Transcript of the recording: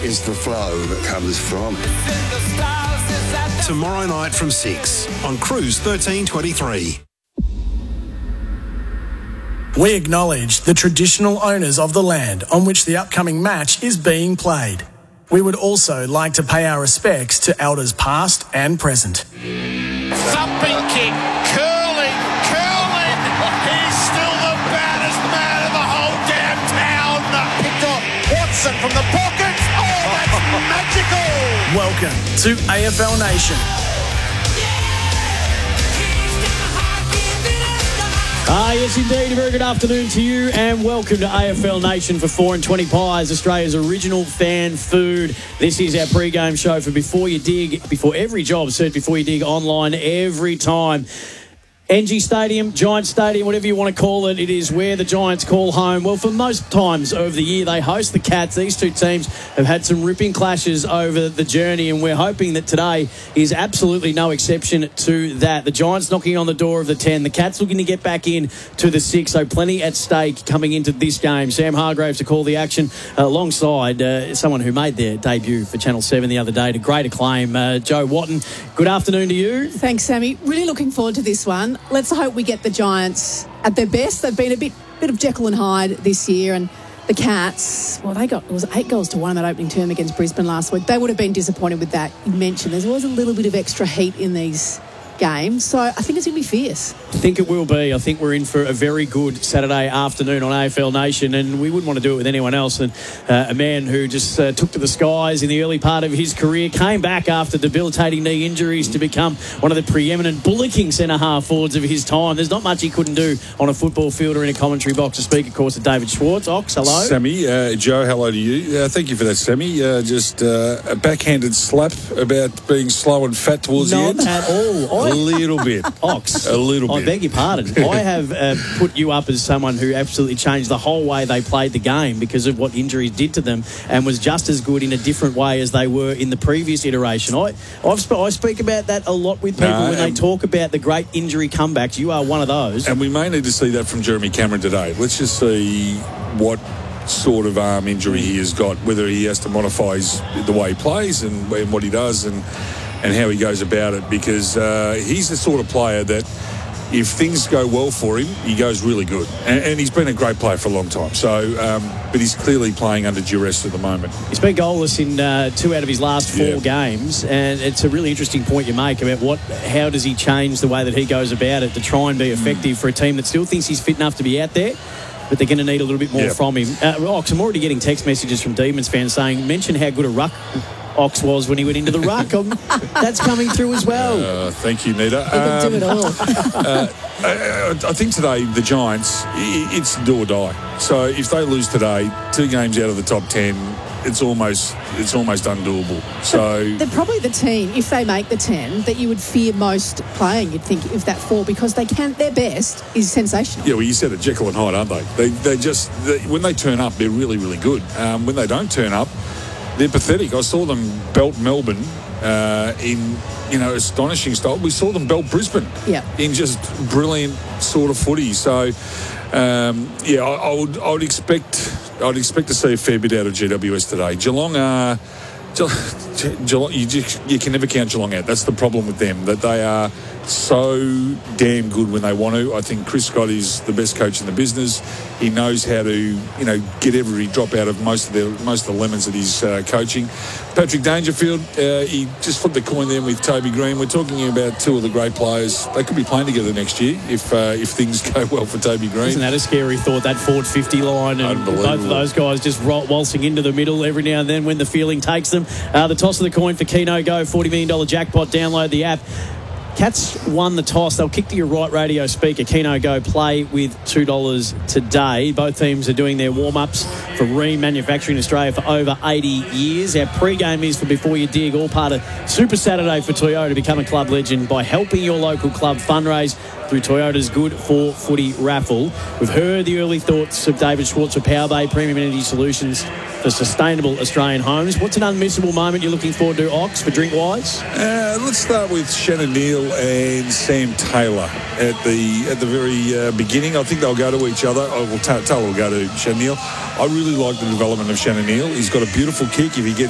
is the flow that comes from. Tomorrow night from 6 on Cruise 1323. We acknowledge the traditional owners of the land on which the upcoming match is being played. We would also like to pay our respects to elders past and present. Thumping kick, curling. He's still the baddest man in the whole damn town. Picked off Watson from the pocket. Oh, that's magical. Welcome to AFL Nation. Yes, indeed. A very good afternoon to you and welcome to AFL Nation for 4 and 20 Pies, Australia's original fan food. This is our pre-game show for Before You Dig, before every job, search Before You Dig online every time. NG Stadium, Giants Stadium, whatever you want to call it, it is where the Giants call home. Well, for most times over the year, they host the Cats. These two teams have had some ripping clashes over the journey, and we're hoping that today is absolutely no exception to that. The Giants knocking on the door of the 10, the Cats looking to get back in to the 6, so plenty at stake coming into this game. Sam Hargraves to call the action alongside someone who made their debut for Channel 7 the other day to great acclaim, Joe Watton. Good afternoon to you. Thanks, Sammy. Really looking forward to this one. Let's hope we get the Giants at their best. They've been a bit of Jekyll and Hyde this year, and the Cats, well, it was 8 goals to 1 in that opening term against Brisbane last week. They would have been disappointed with that. You mentioned there's always a little bit of extra heat in these games, so I think it's going to be fierce. I think it will be. I think we're in for a very good Saturday afternoon on AFL Nation, and we wouldn't want to do it with anyone else than a man who just took to the skies in the early part of his career, came back after debilitating knee injuries to become one of the preeminent bullocking centre-half forwards of his time. There's not much he couldn't do on a football field or in a commentary box. To speak, of course, to David Schwartz. Ox, hello. Sammy, Joe, hello to you. Thank you for that, Sammy. Just a backhanded slap about being slow and fat towards the end. Not at all. A little bit. Ox. A little bit. I beg your pardon. I have put you up as someone who absolutely changed the whole way they played the game because of what injuries did to them and was just as good in a different way as they were in the previous iteration. I speak about that a lot with people when they talk about the great injury comebacks. You are one of those. And we may need to see that from Jeremy Cameron today. Let's just see what sort of arm injury he has got, whether he has to modify the way he plays and what he does and how he goes about it, because he's the sort of player that if things go well for him, he goes really good. And he's been a great player for a long time. So, but he's clearly playing under duress at the moment. He's been goalless in 2 out of his last 4 games, and it's a really interesting point you make about how does he change the way that he goes about it to try and be effective for a team that still thinks he's fit enough to be out there, but they're going to need a little bit more from him. Ox, I'm already getting text messages from Demons fans saying, mention how good a ruck Ox was when he went into the ruck. That's coming through as well. Thank you, Nita. He can do it all. I think today the Giants, it's do or die. So if they lose today, 2 games out of the top 10, it's almost undoable. So they're probably the team, if they make the 10, that you would fear most playing. You'd think if that 4, because their best is sensational. Yeah, well, you said it, Jekyll and Hyde, aren't they? They when they turn up, they're really, really good. When they don't turn up, they're pathetic. I saw them belt Melbourne in astonishing style. We saw them belt Brisbane in just brilliant sort of footy. So I would expect to see a fair bit out of GWS today. Geelong you can never count Geelong out. That's the problem with them, that they are so damn good when they want to. I think Chris Scott is the best coach in the business. He knows how to, get every drop out of most of the lemons that he's coaching. Patrick Dangerfield, he just flipped the coin there with Toby Green. We're talking about 2 of the great players. They could be playing together next year if things go well for Toby Green. Isn't that a scary thought, that forward 50 line, and both of those guys just waltzing into the middle every now and then when the feeling takes them. The toss of the coin for Keno Go, $40 million jackpot. Download the app. Cats won the toss. They'll kick to your right radio speaker. Keno Go, play with $2 today. Both teams are doing their warm-ups for Ream Manufacturing Australia for over 80 years. Our pre-game is for Before You Dig, all part of Super Saturday for Toyota. Become a club legend by helping your local club fundraise through Toyota's Good for Footy raffle. We've heard the early thoughts of David Schwartz of Power Bay Premium Energy Solutions for sustainable Australian homes. What's an unmissable moment you're looking forward to, Ox, for Drinkwise? Let's start with Shannon Neal and Sam Taylor at the very beginning. I think they'll go to each other. Taylor will go to Shannon Neal. I really like the development of Shannon Neal. He's got a beautiful kick. If he gets